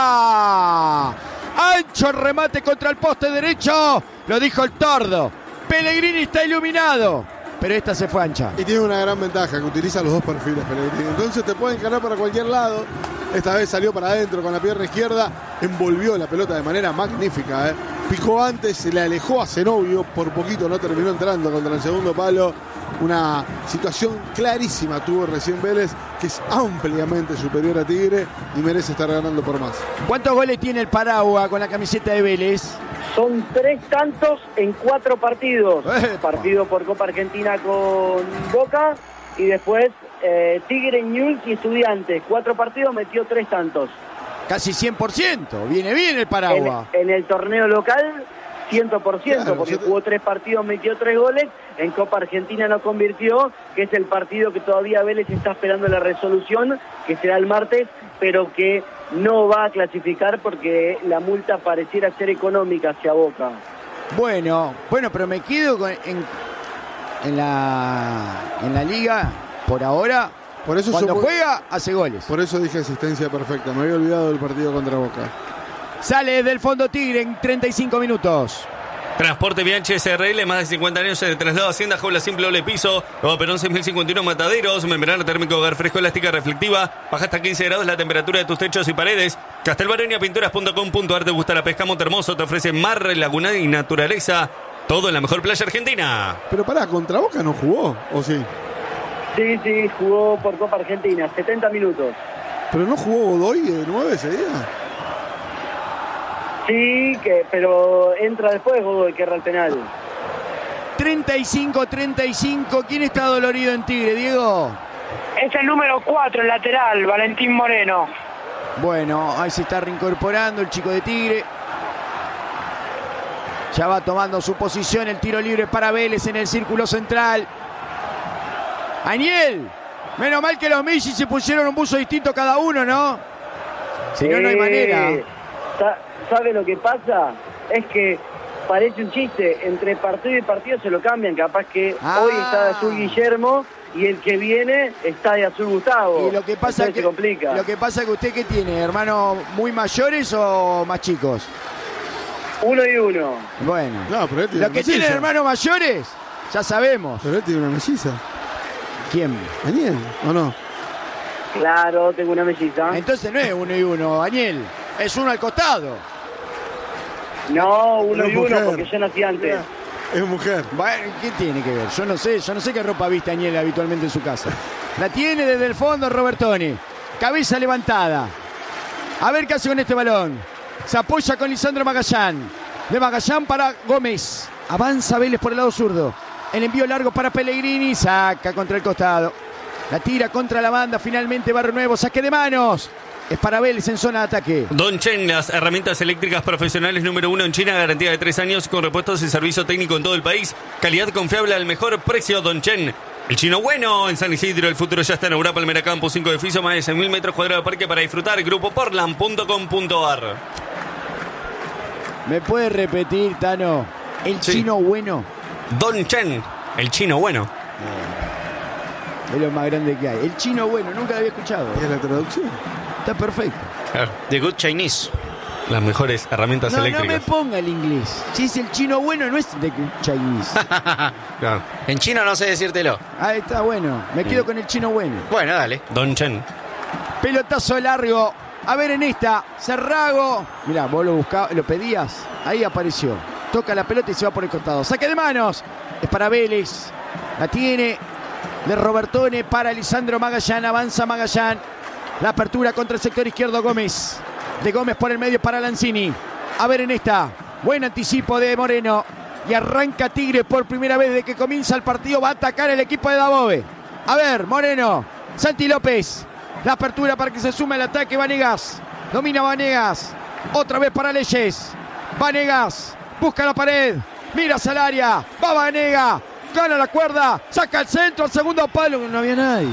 ¡Fuera! Ancho el remate contra el poste derecho. Lo dijo el Tordo. Pellegrini está iluminado. Pero esta se fue ancha. Y tiene una gran ventaja, que utiliza los dos perfiles, Pellegrini. Entonces te puede encarar para cualquier lado. Esta vez salió para adentro con la pierna izquierda. Envolvió la pelota de manera magnífica. Picó antes, se le alejó a Zenobio. Por poquito no terminó entrando contra el segundo palo. Una situación clarísima tuvo recién Vélez, que es ampliamente superior a Tigre y merece estar ganando por más. ¿Cuántos goles tiene el Paragua con la camiseta de Vélez? Son 3 tantos en 4 partidos. Partido por Copa Argentina con Boca y después Tigre, Newell's y Estudiantes. 4 partidos, metió 3 tantos. Casi 100%. Viene bien el Paragua. En el torneo local, 100%, claro, porque jugó 3 partidos, metió 3 goles. En Copa Argentina no convirtió, que es el partido que todavía Vélez está esperando la resolución, que será el martes, pero que no va a clasificar porque la multa pareciera ser económica hacia Boca. Bueno, pero me quedo en la liga por ahora. Por eso cuando juega, hace goles. Por eso dije asistencia perfecta. Me había olvidado del partido contra Boca. Sale desde el fondo Tigre en 35 minutos. Transporte Bianchi SRL, más de 50 años en el traslado Hacienda Jaula Simple Doble Piso. Nuevo Perón 6051 Mataderos. Membrana térmico, hogar fresco, elástica reflectiva. Baja hasta 15 grados la temperatura de tus techos y paredes. Castelbaronia.pinturas.com.ar. Te gusta la pesca. Montermoso te ofrece mar, laguna y naturaleza. Todo en la mejor playa argentina. Pero pará, ¿contra Boca no jugó? ¿O sí? Sí, jugó por Copa Argentina, 70 minutos. ¿Pero no jugó Godoy de 9 ese día? Sí, pero entra después Godoy, que erra el penal. 35-35. ¿Quién está dolorido en Tigre, Diego? Es el número 4, el lateral, Valentín Moreno. Bueno, ahí se está reincorporando el chico de Tigre. Ya va tomando su posición el tiro libre para Vélez en el círculo central. Aniel, menos mal que los Messi se pusieron un buzo distinto cada uno, ¿no? Si no, no hay manera. ¿Sabe lo que pasa? Es que parece un chiste, entre partido y partido se lo cambian, capaz que hoy está de azul Guillermo y el que viene está de azul Gustavo. Y lo que pasa es que se complica. Lo que pasa es que usted, ¿qué tiene? ¿Hermanos muy mayores o más chicos? 1 y 1. Bueno, No, pero él tiene los que melliza. tienen hermanos mayores, ya sabemos. Pero él tiene una melliza. ¿Quién? ¿Daniel? ¿O no? Claro, tengo una melliza. Entonces no es 1 y 1, Daniel. Es uno al costado. No, 1 y 1 mujer. porque yo nací antes. Es mujer. Bueno, ¿qué tiene que ver? Yo no sé qué ropa viste Daniel habitualmente en su casa. La tiene desde el fondo Robertone. Cabeza levantada. A ver qué hace con este balón. Se apoya con Lisandro Magallán. De Magallán para Gómez. Avanza Vélez por el lado zurdo. El envío largo para Pellegrini. Saca contra el costado. La tira contra la banda. Finalmente Barrio Nuevo. Saque de manos. Es para Vélez en zona de ataque. Dongchen, las herramientas eléctricas profesionales número 1 en China, garantía de 3 años con repuestos y servicio técnico en todo el país. Calidad confiable al mejor precio. Dongchen. El chino bueno en San Isidro. El futuro ya está en Europa Palmera Campus, 5 edificios, más de 6.000 metros cuadrados de parque para disfrutar. Grupoportland.com.ar. ¿Me puede repetir, Tano? El Sí. chino bueno. Dongchen, el chino bueno. Es lo más grande que hay. El chino bueno, nunca lo había escuchado. ¿Y es la traducción? Está perfecto. The Good Chinese. Las mejores herramientas No me eléctricas. ponga el inglés. Si es el chino bueno, no es de Chinese. Claro. En chino no sé decírtelo. Ahí está, bueno. Me quedo con el chino bueno. Bueno, dale. Dongchen. Pelotazo largo. A ver en esta. Cerrago. Mirá, vos lo buscabas, lo pedías. Ahí apareció. Toca la pelota y se va por el costado. Saque de manos. Es para Vélez. La tiene de Robertone para Lisandro Magallán. Avanza Magallán. La apertura contra el sector izquierdo Gómez. De Gómez por el medio para Lanzini. A ver en esta. Buen anticipo de Moreno. Y arranca Tigre por primera vez desde que comienza el partido. Va a atacar el equipo de Dabove. A ver, Moreno. Santi López. La apertura para que se sume el ataque Vanegas. Domina Vanegas. Otra vez para Leyes. Vanegas. Busca la pared. Mira hacia el área. Va Vanegas. Gana la cuerda. Saca el centro al segundo palo. No había nadie.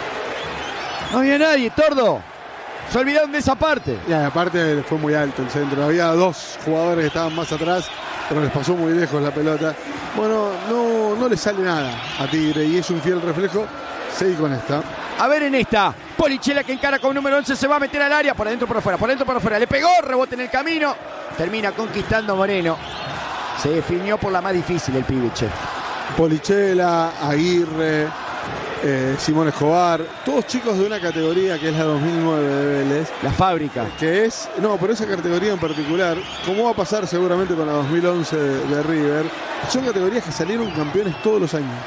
No había nadie, Tordo. Se olvidaron de esa parte. Y aparte fue muy alto el centro. Había dos jugadores que estaban más atrás, pero les pasó muy lejos la pelota. Bueno, no le sale nada a Tigre y es un fiel reflejo. Seguí con esta. A ver en esta. Polichela que encara con número 11. Se va a meter al área. Por adentro, por afuera. Por adentro, por afuera. Le pegó. Rebote en el camino. Termina conquistando Moreno. Se definió por la más difícil el pibe, che. Polichela, Aguirre, Simón Escobar, todos chicos de una categoría que es la 2009 de Vélez. La fábrica. Que es, no, pero esa categoría en particular, como va a pasar seguramente con la 2011 de River, son categorías que salieron campeones todos los años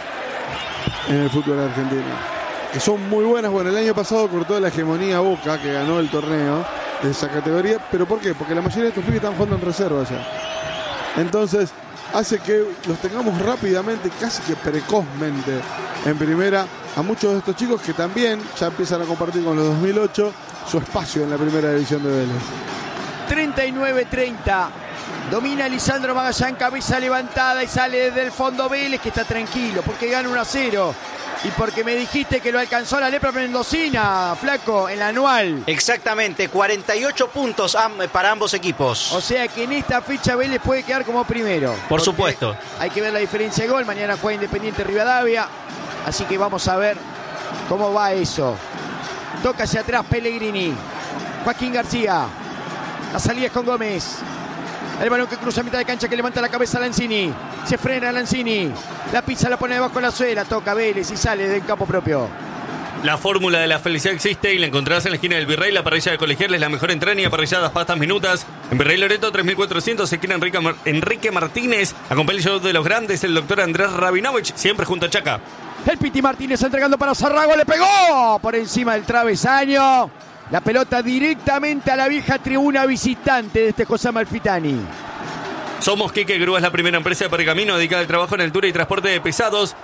en el fútbol argentino. Que son muy buenas. Bueno, el año pasado cortó la hegemonía Boca, que ganó el torneo de esa categoría. ¿Pero por qué? Porque la mayoría de estos pibes están jugando en reserva ya. Entonces, hace que los tengamos rápidamente, casi que precozmente, en primera, a muchos de estos chicos que también ya empiezan a compartir con los 2008 su espacio en la primera división de Vélez. 39-30. Domina Lisandro Magallán, cabeza levantada y sale desde el fondo Vélez, que está tranquilo porque gana 1-0. Y porque me dijiste que lo alcanzó la lepra mendocina, flaco, en la anual. Exactamente, 48 puntos para ambos equipos. O sea que en esta fecha Vélez puede quedar como primero. Por Porque supuesto. Hay que ver la diferencia de gol. Mañana juega Independiente Rivadavia. Así que vamos a ver cómo va eso. Toca hacia atrás Pellegrini. Joaquín García. La salida es con Gómez. El balón que cruza a mitad de cancha, que levanta la cabeza a Lanzini. Se frena Lanzini. La pisa, la pone debajo de la suela. Toca Vélez y sale del campo propio. La fórmula de la felicidad existe y la encontrarás en la esquina del Virrey. La parrilla de Colegial es la mejor entrada y parrilladas pastas minutas. En Virrey Loreto 3400, esquina Enrique Martínez. Acompaña el show de los grandes, el doctor Andrés Rabinovich, siempre junto a Chaca. El Piti Martínez entregando para Zarrago. Le pegó por encima del travesaño. La pelota directamente a la vieja tribuna visitante de este José Amalfitani. Somos Quique Grúa, es la primera empresa de Pergamino dedicada al trabajo en altura y transporte de pesados.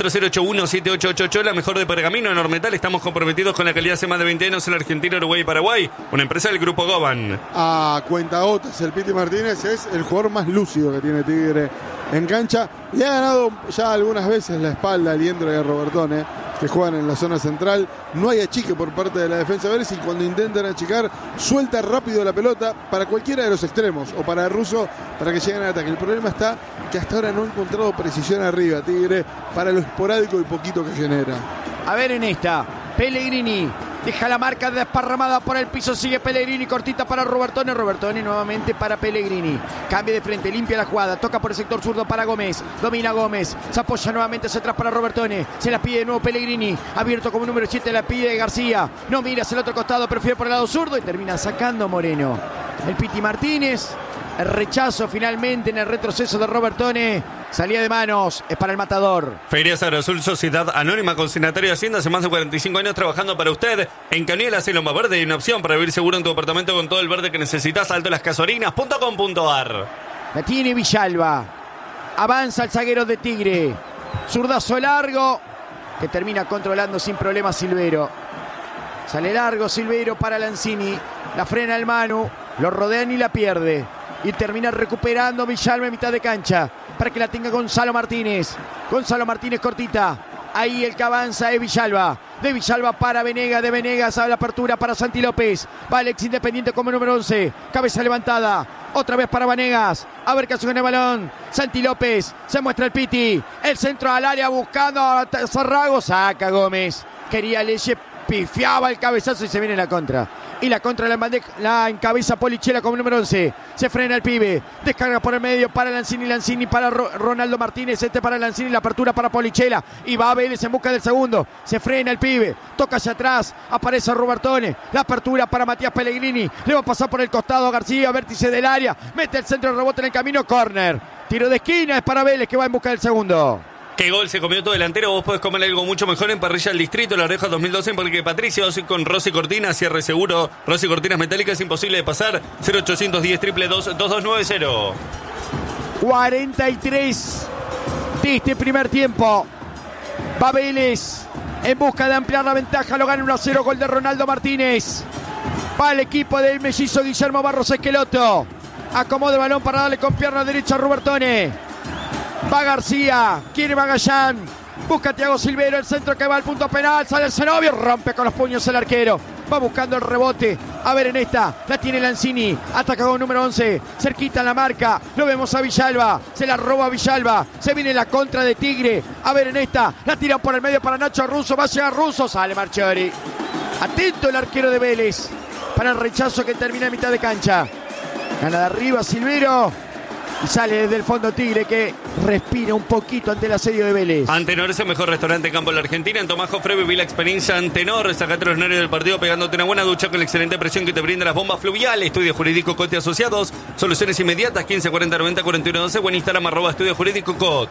4081-7888, la mejor de Pergamino en Ormetal. Estamos comprometidos con la calidad hace más de 20 años en Argentina, Uruguay y Paraguay. Una empresa del Grupo Goban. A cuentagotas, el Piti Martínez es el jugador más lúcido que tiene Tigre en cancha. Le ha ganado ya algunas veces la espalda a Liendro y a Robertone, que juegan en la zona central. No hay achique por parte de la defensa de Vélez y cuando intentan achicar, suelta rápido la pelota para cualquiera de los extremos o para el ruso para que lleguen al ataque. El problema está que hasta ahora no ha encontrado precisión arriba Tigre para lo esporádico y poquito que genera. A ver en esta, Pellegrini deja la marca desparramada por el piso, sigue Pellegrini, cortita para Robertone, Robertone nuevamente para Pellegrini, cambia de frente, limpia la jugada, toca por el sector zurdo para Gómez, domina Gómez, se apoya nuevamente hacia atrás para Robertone, se la pide de nuevo Pellegrini, abierto como número 7, la pide García, no mira hacia el otro costado, prefiere por el lado zurdo y termina sacando Moreno. El Piti Martínez, el rechazo finalmente en el retroceso de Robertone, Salida de manos, es para el matador. Ferias Agrosul, Sociedad Anónima, consignatario de Hacienda, hace más de 45 años trabajando para usted. En Cañuelas, en Loma Verde, hay una opción para vivir seguro en tu apartamento con todo el verde que necesitas. altolascasorinas.com.ar. La tiene Villalba. Avanza el zaguero de Tigre. Zurdazo largo, que termina controlando sin problema Silvero. Sale largo Silvero para Lanzini. La frena el Manu, lo rodean y la pierde. Y termina recuperando Villalba en mitad de cancha para que la tenga Gonzalo Martínez. Gonzalo Martínez cortita. Ahí el que avanza es Villalba. De Villalba para Venegas. De Venegas a la apertura para Santi López. Va el ex Independiente como número 11. Cabeza levantada. Otra vez para Vanegas. A ver qué hace con el balón. Santi López. Se muestra el Piti. El centro al área buscando a Zarrago. Saca Gómez. Quería Leche. Pifiaba el cabezazo y se viene la contra. Y la contra la encabeza Polichela como número 11. Se frena el pibe. Descarga por el medio para Lanzini. Lanzini para Ronaldo Martínez. Este para Lanzini. La apertura para Polichela. Y va a Vélez en busca del segundo. Se frena el pibe. Toca hacia atrás. Aparece Rubertone. La apertura para Matías Pellegrini. Le va a pasar por el costado a García. Vértice del área. Mete el centro, rebote en el camino. Córner. Tiro de esquina. Es para Vélez que va en busca del segundo. ¿Qué gol se comió todo delantero? Vos podés comer algo mucho mejor en Parrilla del Distrito, La Oreja 2012, en Parque Patricios, con Rosy Cortinas, cierre seguro. Rosy Cortinas metálicas, imposible de pasar. 0810 222 2290. 43 de este primer tiempo. Va Vélez en busca de ampliar la ventaja. Lo gana 1-0, gol de Ronaldo Martínez. Va el equipo del mellizo Guillermo Barros Esqueloto. Acomoda el balón para darle con pierna derecha a Rubertone. Va García, quiere Magallán, busca a Thiago Silvero, el centro que va al punto penal, sale el Zenobio, rompe con los puños el arquero, va buscando el rebote, a ver en esta, la tiene Lanzini, ataca con número 11, cerquita en la marca, lo vemos a Villalba, se la roba Villalba, se viene la contra de Tigre, a ver en esta, la tira por el medio para Nacho Russo, va a llegar Russo, sale Marchiori, atento el arquero de Vélez, para el rechazo que termina en mitad de cancha, gana de arriba Silvero. Y sale desde el fondo Tigre que respira un poquito ante el asedio de Vélez. Antenor es el mejor restaurante en campo de la Argentina. En Tomás Jofre viví la experiencia Antenor. Sacate los nervios del partido pegándote una buena ducha con la excelente presión que te brinda las bombas fluviales. Estudio Jurídico Cote Asociados. Soluciones inmediatas 15 40 90 41 12. O en Instagram @Estudio Jurídico Cot.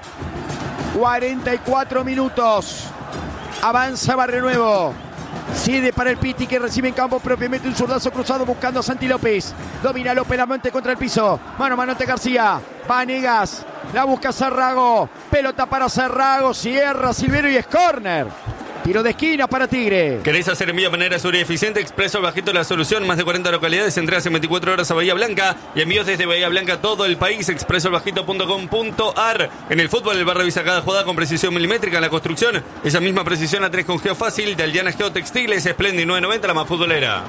44 minutos. Avanza Barrio Nuevo. Cede para el Piti que recibe en campo propiamente un zurdazo cruzado buscando a Santi López. Domina López la mente contra el piso. Mano a mano ante García. Vanegas. La busca Zarrago. Pelota para Zarrago. Cierra Silvero y es córner. Tiro de esquina para Tigre. ¿Querés hacer envío de manera segura y eficiente? Expreso al Bajito la solución. Más de 40 localidades. Entregas en 24 horas a Bahía Blanca. Y envíos desde Bahía Blanca a todo el país. expresoalbajito.com.ar. En el fútbol, el bar revisa cada jugada con precisión milimétrica. En la construcción, esa misma precisión la tenés con Geofácil. De Aldiana Geotextiles. Splendid 990, la más futbolera.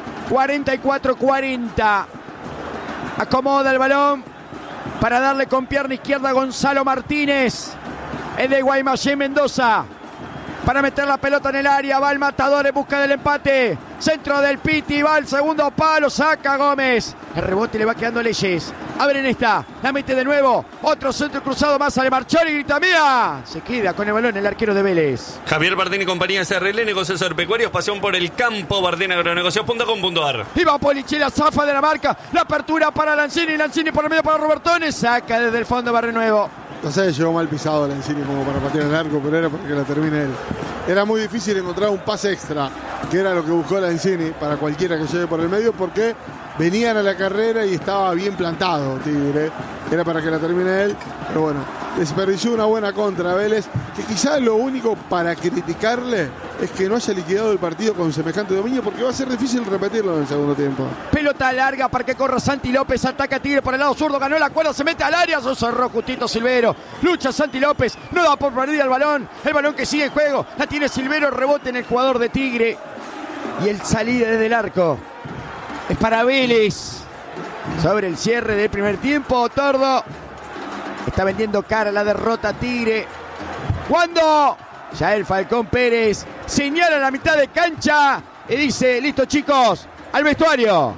44-40. Acomoda el balón para darle con pierna izquierda a Gonzalo Martínez. Es de Guaymallén Mendoza. Para meter la pelota en el área, va el matador en busca del empate. Centro del Piti, va al segundo palo, saca Gómez. El rebote le va quedando Leyes. A ver en esta, la mete de nuevo. Otro centro cruzado más, sale Marchori y grita ¡mía! Se queda con el balón el arquero de Vélez. Javier Bardén y compañía SRL, negocios agropecuarios, pasión por el campo, bardenagronegocios.com.ar. Y va Polichela, zafa de la marca. La apertura para Lanzini, Lanzini por el medio para Robertone. Saca desde el fondo Barrio Nuevo. No sé, llegó mal pisado Lanzini como para patear el arco, pero era para que la termine él. Era muy difícil encontrar un pase extra, que era lo que buscó Lanzini para cualquiera que llegue por el medio, porque venían a la carrera y estaba bien plantado Tigre. Era para que la termine él, pero bueno, desperdició una buena contra Vélez, que quizás lo único para criticarle es que no haya liquidado el partido con semejante dominio, porque va a ser difícil repetirlo en el segundo tiempo. Pelota larga para que corra Santi López, ataca a Tigre por el lado zurdo, ganó la cuerda, se mete al área, se cerró justito Silvero, lucha Santi López, no da por perdida el balón que sigue en juego, la tiene Silvero, rebote en el jugador de Tigre, y el salida desde el arco es para Vélez. Sobre el cierre del primer tiempo, Tordo está vendiendo cara la derrota Tigre. ¿Cuándo? Ya el Falcón Pérez señala la mitad de cancha y dice, listo chicos, al vestuario.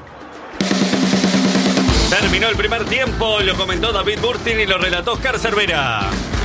Terminó el primer tiempo, lo comentó David Burtin y lo relató Oscar Cervera.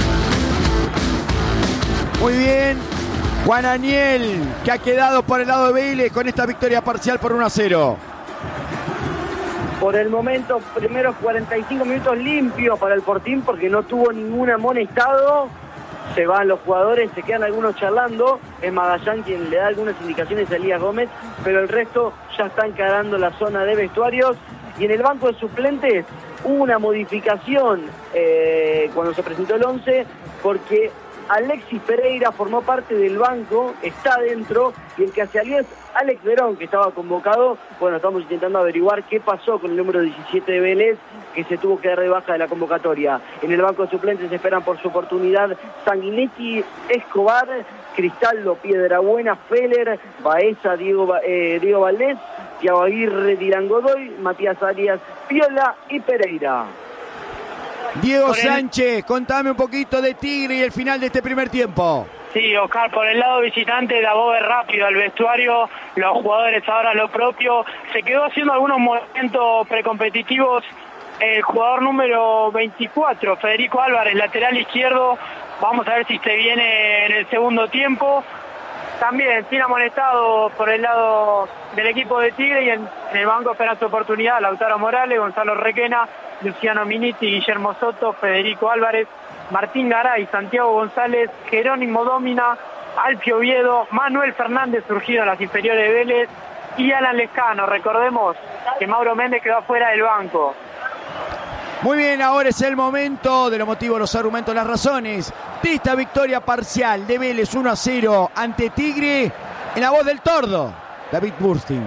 Muy bien, Juan Aniel, que ha quedado por el lado de Vélez con esta victoria parcial por 1-0. Por el momento, primeros 45 minutos limpios para el Fortín porque no tuvo ningún amonestado. Se van los jugadores, se quedan algunos charlando. Es Magallán quien le da algunas indicaciones a Elías Gómez, pero el resto ya está encarando la zona de vestuarios. Y en el banco de suplentes hubo una modificación cuando se presentó el 11, porque Alexis Pereira formó parte del banco, está dentro, y el que salió es Alex Verón, que estaba convocado. Bueno, estamos intentando averiguar qué pasó con el número 17 de Vélez, que se tuvo que dar de baja de la convocatoria. En el banco de suplentes esperan por su oportunidad Sanguinetti, Escobar, Cristaldo, Piedrabuena, Feller, Baeza, Diego Valdés, Thiago Aguirre, Dirán Godoy, Matías Arias, Piola y Pereira. Diego Sánchez, contame un poquito de Tigre y el final de este primer tiempo. Sí, Oscar, por el lado visitante, Dabove rápido al vestuario, los jugadores ahora lo propio. Se quedó haciendo algunos movimientos precompetitivos el jugador número 24, Federico Álvarez, lateral izquierdo. Vamos a ver si se viene en el segundo tiempo. También sin amonestado por el lado del equipo de Tigre, y en el banco espera su oportunidad Lautaro Morales, Gonzalo Requena, Luciano Miniti, Guillermo Soto, Federico Álvarez, Martín Garay, Santiago González, Jerónimo Domina, Alfio Oviedo, Manuel Fernández, surgido en las inferiores de Vélez, y Alan Lescano. Recordemos que Mauro Méndez quedó fuera del banco. Muy bien, ahora es el momento de los motivos, los argumentos, las razones de esta victoria parcial de Vélez 1-0 ante Tigre, en la voz del Tordo, David Bursting.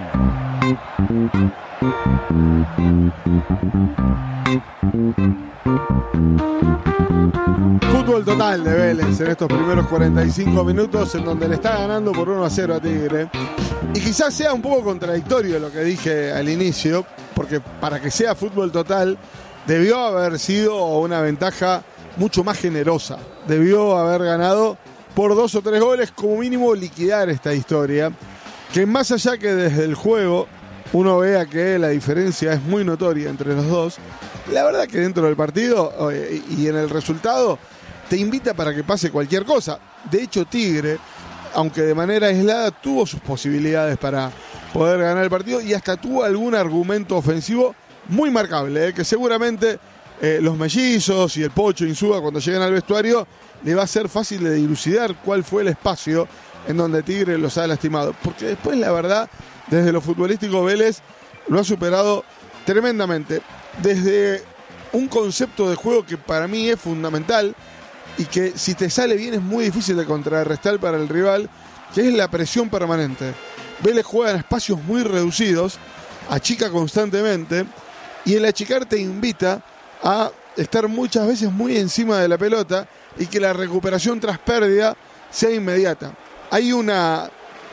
Fútbol total de Vélez en estos primeros 45 minutos, en donde le está ganando por 1-0 a Tigre. Y quizás sea un poco contradictorio lo que dije al inicio, porque para que sea fútbol total debió haber sido una ventaja mucho más generosa. Debió haber ganado por 2 o 3 goles, como mínimo liquidar esta historia. Que más allá que desde el juego uno vea que la diferencia es muy notoria entre los dos, la verdad que dentro del partido y en el resultado te invita para que pase cualquier cosa. De hecho, Tigre, aunque de manera aislada, tuvo sus posibilidades para poder ganar el partido y hasta tuvo algún argumento ofensivo muy marcable, que seguramente los mellizos y el Pocho Insúa, cuando lleguen al vestuario, le va a ser fácil de dilucidar cuál fue el espacio en donde Tigre los ha lastimado. Porque después, la verdad, desde lo futbolístico, Vélez lo ha superado tremendamente. Desde un concepto de juego que para mí es fundamental y que si te sale bien es muy difícil de contrarrestar para el rival, que es la presión permanente. Vélez juega en espacios muy reducidos, achica constantemente, y el achicar te invita a estar muchas veces muy encima de la pelota y que la recuperación tras pérdida sea inmediata. Hay una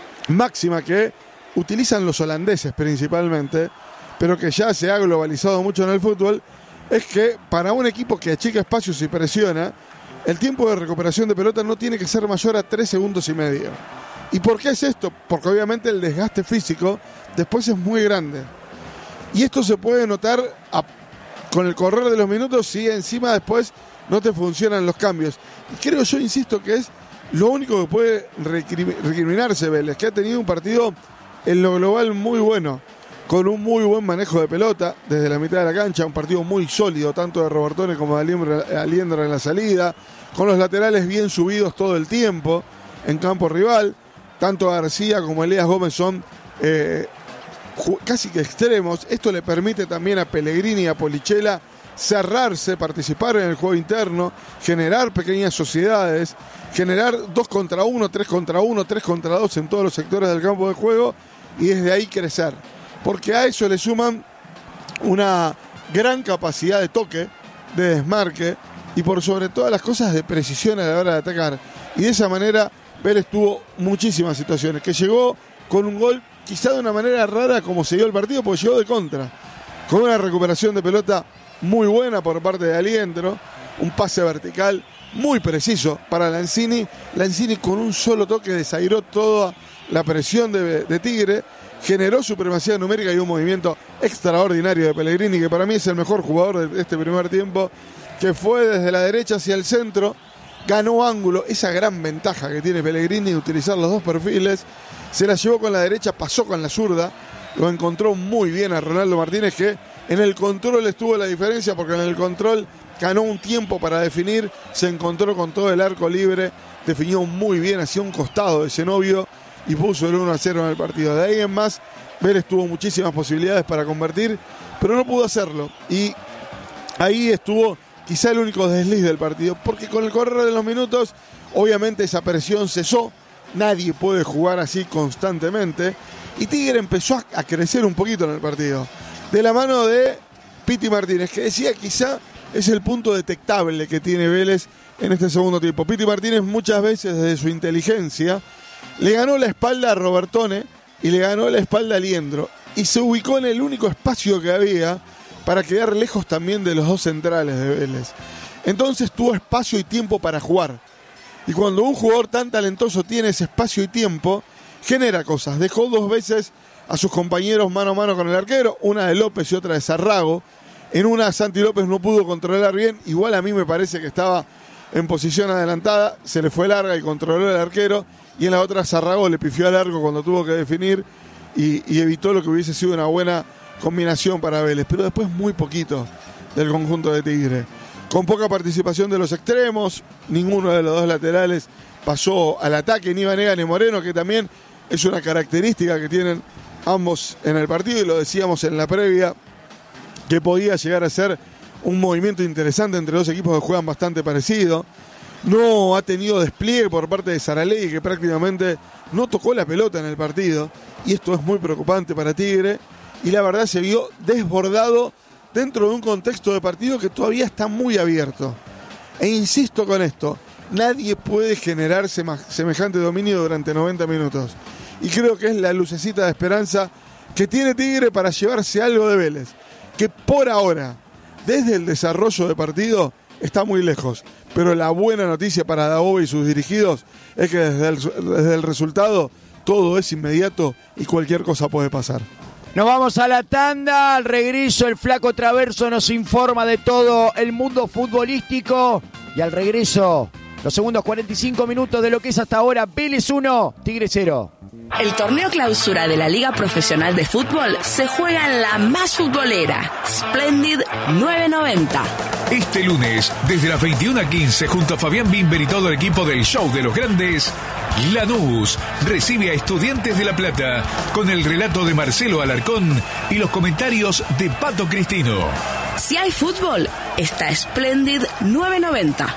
máxima que utilizan los holandeses principalmente, pero que ya se ha globalizado mucho en el fútbol, es que para un equipo que achica espacios y presiona, el tiempo de recuperación de pelota no tiene que ser mayor a 3 segundos y medio. ¿Y por qué es esto? Porque obviamente el desgaste físico después es muy grande. Y esto se puede notar con el correr de los minutos si encima después no te funcionan los cambios. Y creo yo, insisto, que es lo único que puede recriminarse Vélez, que ha tenido un partido en lo global muy bueno, con un muy buen manejo de pelota desde la mitad de la cancha, un partido muy sólido, tanto de Robertone como de Aliendra en la salida, con los laterales bien subidos todo el tiempo en campo rival. Tanto García como Elías Gómez son casi que extremos. Esto le permite también a Pellegrini y a Polichela cerrarse, participar en el juego interno, generar pequeñas sociedades, generar 2 contra 1, 3 contra 1, 3 contra 2 en todos los sectores del campo de juego y desde ahí crecer. Porque a eso le suman una gran capacidad de toque, de desmarque y por sobre todas las cosas de precisión a la hora de atacar. Y de esa manera Vélez tuvo muchísimas situaciones, que llegó con un gol quizá de una manera rara como se dio el partido, porque llegó de contra, con una recuperación de pelota muy buena por parte de Aliendro, un pase vertical muy preciso para Lanzini. Lanzini con un solo toque desairó toda la presión de Tigre, generó supremacía numérica y un movimiento extraordinario de Pellegrini, que para mí es el mejor jugador de este primer tiempo, que fue desde la derecha hacia el centro, ganó ángulo, esa gran ventaja que tiene Pellegrini de utilizar los dos perfiles, se la llevó con la derecha, pasó con la zurda, lo encontró muy bien a Ronaldo Martínez, que En el control estuvo la diferencia, porque en el control ganó un tiempo para definir, se encontró con todo el arco libre, definió muy bien hacia un costado de Zenobio y puso el 1-0 en el partido. De ahí en más, Vélez tuvo muchísimas posibilidades para convertir, pero no pudo hacerlo. Y ahí estuvo quizá el único desliz del partido, porque con el correr de los minutos, obviamente esa presión cesó. Nadie puede jugar así constantemente. Y Tigre empezó a crecer un poquito en el partido. De la mano de Piti Martínez, que decía quizá es el punto detectable que tiene Vélez en este segundo tiempo. Piti Martínez muchas veces desde su inteligencia le ganó la espalda a Robertone y le ganó la espalda a Liendro. Y se ubicó en el único espacio que había para quedar lejos también de los dos centrales de Vélez. Entonces tuvo espacio y tiempo para jugar. Y cuando un jugador tan talentoso tiene ese espacio y tiempo, genera cosas. Dejó 2 veces a sus compañeros mano a mano con el arquero, una de López y otra de Zarrago. En una Santi López no pudo controlar bien, igual a mí me parece que estaba en posición adelantada, se le fue larga y controló el arquero, y en la otra Zarrago le pifió al arco cuando tuvo que definir y evitó lo que hubiese sido una buena combinación para Vélez, pero después muy poquito del conjunto de Tigre. Con poca participación de los extremos, ninguno de los dos laterales pasó al ataque, ni Vanega ni Moreno, que también es una característica que tienen ambos en el partido, y lo decíamos en la previa, que podía llegar a ser un movimiento interesante entre dos equipos que juegan bastante parecido. No ha tenido despliegue por parte de Saralegui, que prácticamente no tocó la pelota en el partido, y esto es muy preocupante para Tigre, y la verdad se vio desbordado dentro de un contexto de partido que todavía está muy abierto. E insisto con esto, nadie puede generar semejante dominio durante 90 minutos. Y creo que es la lucecita de esperanza que tiene Tigre para llevarse algo de Vélez, que por ahora, desde el desarrollo de partido, está muy lejos. Pero la buena noticia para Daobe y sus dirigidos es que desde el resultado todo es inmediato y cualquier cosa puede pasar. Nos vamos a la tanda, al regreso el Flaco Traverso nos informa de todo el mundo futbolístico y al regreso los segundos 45 minutos de lo que es hasta ahora Vélez 1, Tigre 0. El torneo clausura de la Liga Profesional de Fútbol se juega en la más futbolera, Splendid 990. Este lunes, desde las 21:15, junto a Fabián Bimber y todo el equipo del Show de los Grandes, Lanús recibe a Estudiantes de La Plata con el relato de Marcelo Alarcón y los comentarios de Pato Cristino. Si hay fútbol, está Splendid 990.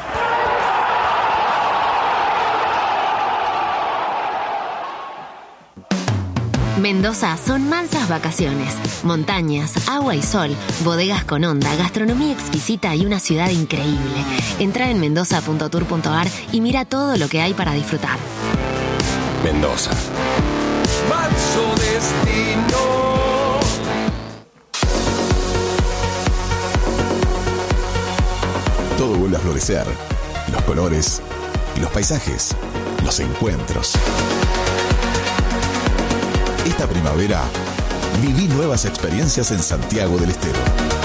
Mendoza son mansas vacaciones, montañas, agua y sol, bodegas con onda, gastronomía exquisita y una ciudad increíble. Entra en mendoza.tour.ar y mira todo lo que hay para disfrutar. Mendoza. Manso destino. Todo vuelve a florecer. Los colores, los paisajes, los encuentros. Esta primavera, viví nuevas experiencias en Santiago del Estero.